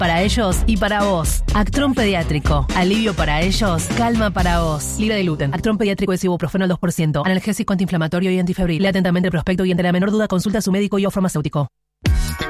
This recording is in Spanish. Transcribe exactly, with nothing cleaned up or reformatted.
para ellos y para vos. Actron Pediátrico. Alivio para ellos, calma para vos. Libre de gluten. Actron Pediátrico es ibuprofeno al dos por ciento. Analgésico antiinflamatorio y antifebril. Lea atentamente el prospecto y ante la menor duda consulta a su médico y o farmacéutico.